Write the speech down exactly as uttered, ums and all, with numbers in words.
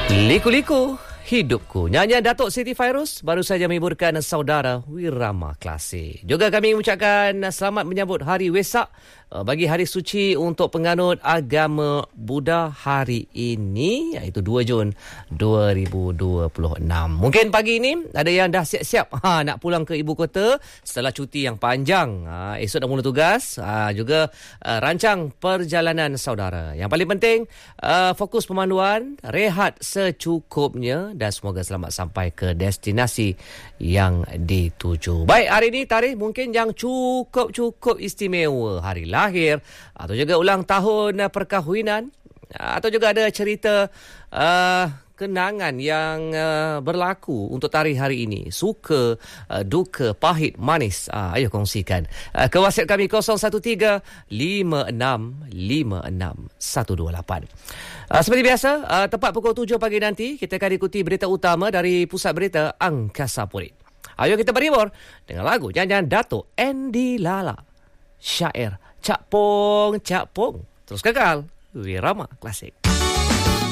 Liku-liku hidupku. Nyanyian Datuk Siti Fairuz baru saja menghiburkan saudara Wirama Klasik. Juga kami mengucapkan selamat menyambut Hari Wesak bagi hari suci untuk penganut agama Buddha hari ini, iaitu dua Jun dua ribu dua puluh enam. Mungkin pagi ini ada yang dah siap-siap ha, nak pulang ke ibu kota setelah cuti yang panjang. Ha, esok dah mula tugas. Ha, juga uh, rancang perjalanan saudara. Yang paling penting, uh, fokus pemanduan, rehat secukupnya dan semoga selamat sampai ke destinasi yang dituju. Baik, hari ini tarikh mungkin yang cukup-cukup istimewa. Hari lahir atau juga ulang tahun perkahwinan atau juga ada cerita uh, kenangan yang uh, berlaku untuk tarikh hari ini. Suka, uh, duka, pahit, manis. Uh, ayo kongsikan. Uh, ke WhatsApp kami kosong satu tiga lima enam lima enam satu dua lapan. Uh, seperti biasa, uh, tepat pukul tujuh pagi nanti, kita akan ikuti berita utama dari Pusat Berita Angkasa Puri. Ayo kita berhibur dengan lagu nyanyian Datuk Andy Lala. Syair Cak Pong, Cak Pong. Terus kekal Wirama Klasik.